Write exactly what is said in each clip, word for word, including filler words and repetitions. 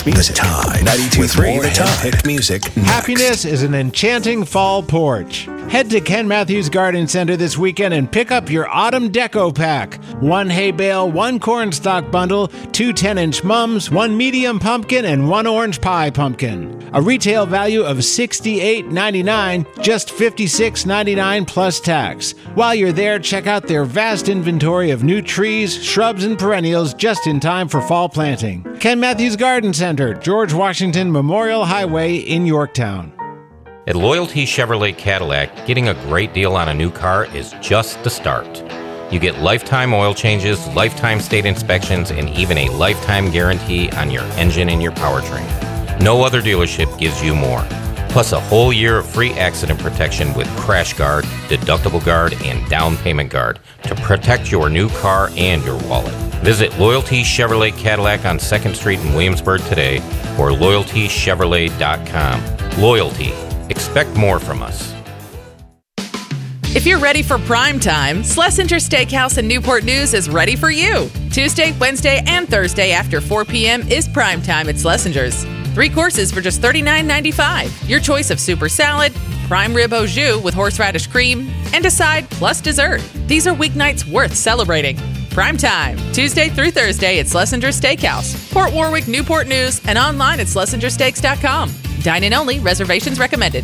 The Tide ninety-two point three The Tide picked music. Next. Happiness is an enchanting fall porch. Head to Ken Matthews Garden Center this weekend and pick up your autumn deco pack. One hay bale, one cornstalk bundle, two ten-inch mums, one medium pumpkin, and one orange pie pumpkin. A retail value of sixty-eight ninety-nine, just fifty-six ninety-nine plus tax. While you're there, check out their vast inventory of new trees, shrubs, and perennials just in time for fall planting. Ken Matthews Garden Center, George Washington Memorial Highway in Yorktown. At Loyalty Chevrolet Cadillac, getting a great deal on a new car is just the start. You get lifetime oil changes, lifetime state inspections, and even a lifetime guarantee on your engine and your powertrain. No other dealership gives you more. Plus a whole year of free accident protection with Crash Guard, Deductible Guard, and Down Payment Guard to protect your new car and your wallet. Visit Loyalty Chevrolet Cadillac on second Street in Williamsburg today or loyalty chevrolet dot com. Loyalty. Expect more from us. If you're ready for prime time, Schlesinger Steakhouse in Newport News is ready for you. Tuesday, Wednesday, and Thursday after four p.m. is prime time at Schlesinger's. Three courses for just thirty-nine ninety-five. Your choice of super salad, prime rib au jus with horseradish cream, and a side plus dessert. These are weeknights worth celebrating. Prime time, Tuesday through Thursday at Schlesinger Steakhouse, Port Warwick, Newport News, and online at schlesinger steaks dot com. Dine-in only, reservations recommended.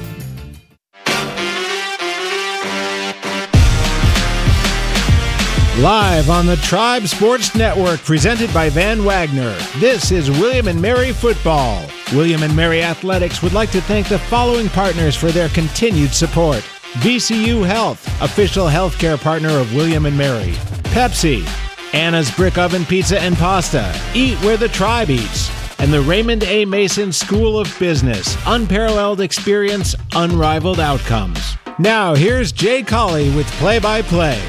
Live on the Tribe Sports Network, presented by Van Wagner, this is William and Mary Football. William and Mary Athletics would like to thank the following partners for their continued support. V C U Health, official healthcare partner of William and Mary. Pepsi, Anna's Brick Oven Pizza and Pasta, eat where the tribe eats. And the Raymond A. Mason School of Business, unparalleled experience, unrivaled outcomes. Now, here's Jay Colley with play-by-play.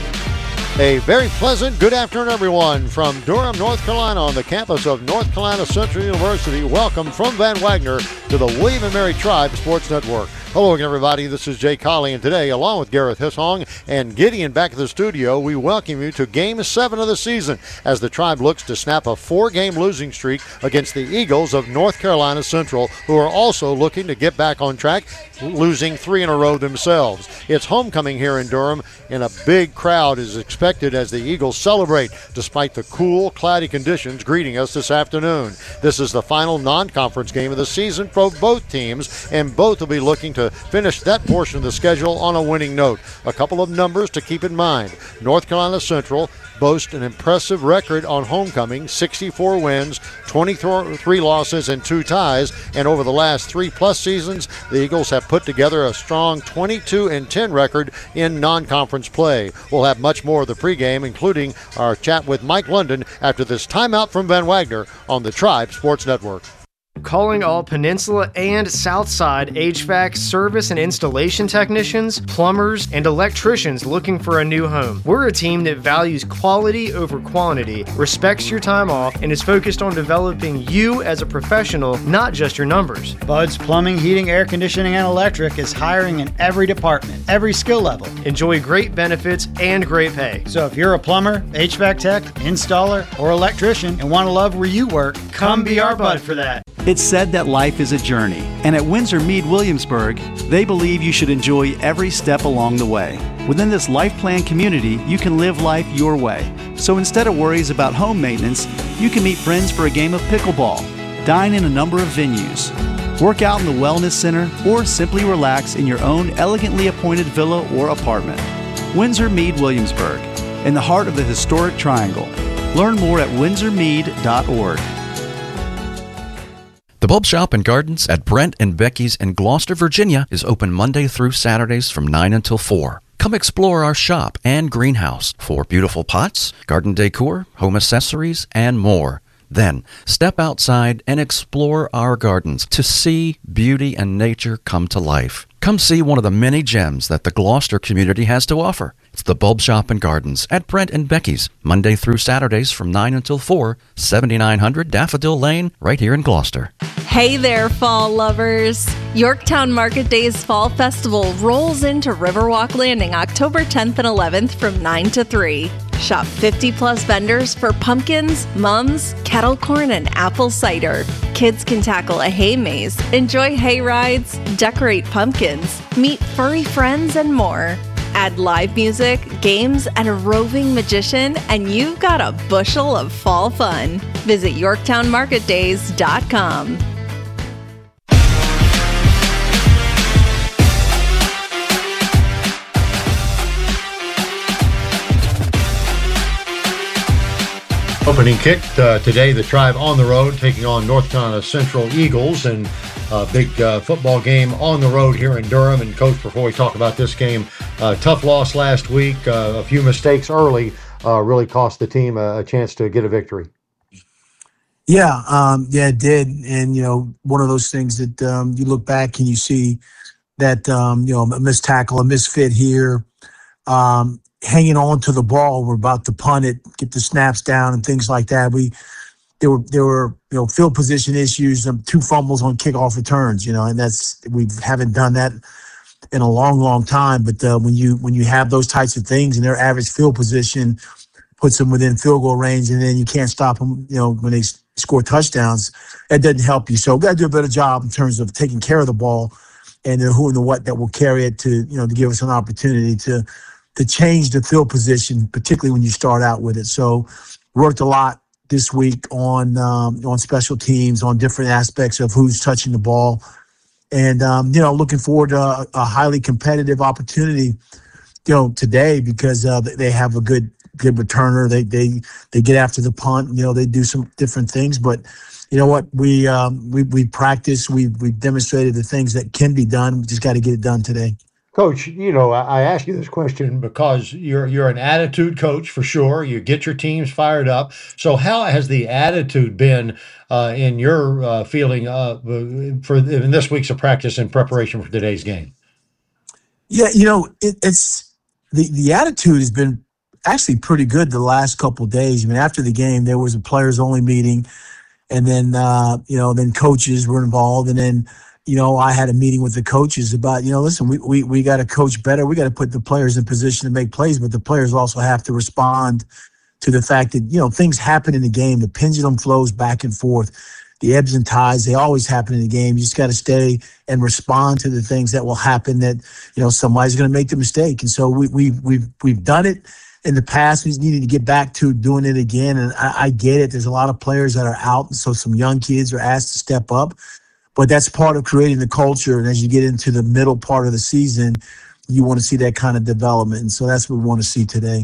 A very pleasant good afternoon, everyone, from Durham, North Carolina, on the campus of North Carolina Central University. Welcome from Van Wagner to the William and Mary Tribe Sports Network. Hello again, everybody. This is Jay Colley, and today, along with Gareth Hissong and Gideon back at the studio, we welcome you to Game seven of the season as the Tribe looks to snap a four-game losing streak against the Eagles of North Carolina Central, who are also looking to get back on track, losing three in a row themselves. It's homecoming here in Durham, and a big crowd is expected as the Eagles celebrate, despite the cool, cloudy conditions greeting us this afternoon. This is the final non-conference game of the season for both teams, and both will be looking to finish that portion of the schedule on a winning note. A couple of numbers to keep in mind. North Carolina Central boasts an impressive record on homecoming, sixty-four wins, twenty-three losses, and two ties. And over the last three-plus seasons, the Eagles have put together a strong twenty-two and ten record in non-conference play. We'll have much more of the pregame, including our chat with Mike London after this timeout from Van Wagner on the Tribe Sports Network. Calling all Peninsula and Southside H V A C service and installation technicians, plumbers, and electricians looking for a new home. We're a team that values quality over quantity, respects your time off, and is focused on developing you as a professional, not just your numbers. Bud's Plumbing, Heating, Air Conditioning, and Electric is hiring in every department, every skill level. Enjoy great benefits and great pay. So if you're a plumber, H V A C tech, installer, or electrician and want to love where you work, come be our Bud for that. It's said that life is a journey, and at Windsor Mead Williamsburg, they believe you should enjoy every step along the way. Within this life plan community, you can live life your way. So instead of worries about home maintenance, you can meet friends for a game of pickleball, dine in a number of venues, work out in the wellness center, or simply relax in your own elegantly appointed villa or apartment. Windsor Mead Williamsburg, in the heart of the historic Triangle. Learn more at windsor mead dot org. The Bulb Shop and Gardens at Brent and Becky's in Gloucester, Virginia is open Monday through Saturdays from nine until four. Come explore our shop and greenhouse for beautiful pots, garden decor, home accessories, and more. Then, step outside and explore our gardens to see beauty and nature come to life. Come see one of the many gems that the Gloucester community has to offer. It's the Bulb Shop and Gardens at Brent and Becky's, Monday through Saturdays from nine until four, seventy-nine hundred Daffodil Lane, right here in Gloucester. Hey there, fall lovers! Yorktown Market Days Fall Festival rolls into Riverwalk Landing October tenth and eleventh from nine to three. Shop fifty plus vendors for pumpkins, mums, kettle corn, and apple cider. Kids can tackle a hay maze, enjoy hay rides, decorate pumpkins, meet furry friends, and more. Add live music, games, and a roving magician, and you've got a bushel of fall fun. Visit Yorktown Market Days dot com. Opening kick uh, today, the Tribe on the road taking on North Carolina Central Eagles, and a big uh, football game on the road here in Durham. And Coach, before we talk about this game, uh, tough loss last week, uh, a few mistakes early uh, really cost the team a, a chance to get a victory. Yeah, um, yeah, it did. And, you know, one of those things that um, you look back and you see that, um, you know, a missed tackle, a misfit here, um, hanging on to the ball. We're about to punt it, get the snaps down and things like that. We there were there were you know field position issues, um, two fumbles on kickoff returns, you know, and that's we haven't done that in a long, long time. But uh, when you when you have those types of things and their average field position puts them within field goal range, and then you can't stop them, you know, when they s- score touchdowns, that doesn't help you. So we got to do a better job in terms of taking care of the ball and the who and the what that will carry it to, you know, to give us an opportunity to. to change the field position, particularly when you start out with it. So worked a lot this week on um, on special teams, on different aspects of who's touching the ball. And, um, you know, looking forward to a, a highly competitive opportunity, you know, today because uh, they have a good good returner. They they they get after the punt. You know, they do some different things. But you know what? We um, we we practice. We we demonstrated the things that can be done. We just got to get it done today. Coach, you know, I, I ask you this question because you're you're an attitude coach for sure. You get your teams fired up. So how has the attitude been uh, in your uh, feeling uh, for in this week's of practice in preparation for today's game? Yeah, you know, it, it's the, the attitude has been actually pretty good the last couple of days. I mean, after the game, there was a players-only meeting, and then, uh, you know, then coaches were involved, and then, you know, I had a meeting with the coaches about, you know, listen, we we, we got to coach better. We got to put the players in position to make plays, but the players also have to respond to the fact that, you know, things happen in the game. The pendulum flows back and forth. The ebbs and tides, they always happen in the game. You just got to stay and respond to the things that will happen that, you know, somebody's going to make the mistake. And so we, we, we've we've done it in the past. We just needed to get back to doing it again. And I, I get it. There's a lot of players that are out, and so some young kids are asked to step up. But that's part of creating the culture. And as you get into the middle part of the season, you want to see that kind of development. And so that's what we want to see today.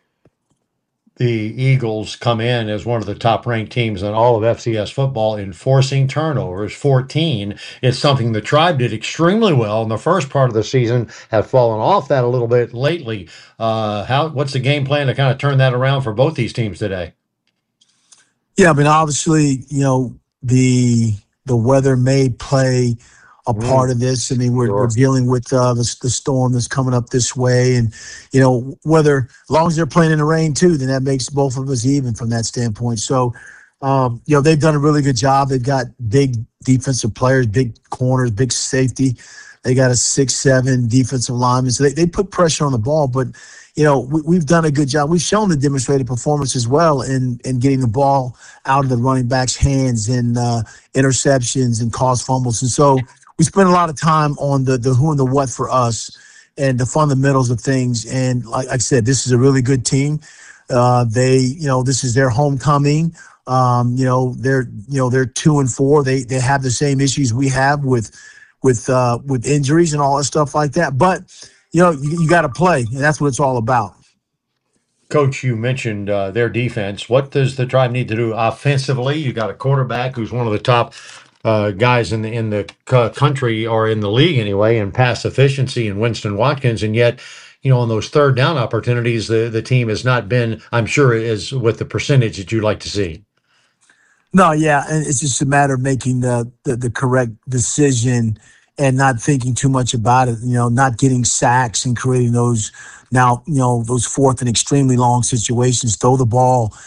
The Eagles come in as one of the top-ranked teams in all of F C S football in forcing turnovers, fourteen. It's something the Tribe did extremely well in the first part of the season, have fallen off that a little bit lately. Uh, how? What's the game plan to kind of turn that around for both these teams today? Yeah, I mean, obviously, you know, the – the weather may play a part mm. of this. I mean, we're, sure. we're dealing with uh, the, the storm that's coming up this way. And, you know, whether, as long as they're playing in the rain too, then that makes both of us even from that standpoint. So, um, you know, they've done a really good job. They've got big defensive players, big corners, big safety. They got a six, seven defensive lineman. So they, they put pressure on the ball. But, you know, we, we've done a good job. We've shown the demonstrated performance as well in, in getting the ball out of the running back's hands and uh, interceptions and caused fumbles. And so we spend a lot of time on the, the who and the what for us and the fundamentals of things. And like I said, this is a really good team. Uh, they, you know, this is their homecoming. Um, you know, they're, you know, they're two and four. They, they have the same issues we have with, with, uh, with injuries and all that stuff like that. But, you know, you, you got to play, and that's what it's all about. Coach, you mentioned uh, their defense. What does the Tribe need to do offensively? You got a quarterback who's one of the top uh, guys in the in the c- country, or in the league anyway, in pass efficiency, in Winston Watkins, and yet, you know, on those third down opportunities, the, the team has not been, I'm sure, is with the percentage that you'd like to see. No, yeah, and it's just a matter of making the the, the correct decision and not thinking too much about it, you know, not getting sacks and creating those now, you know, those fourth and extremely long situations. Throw the ball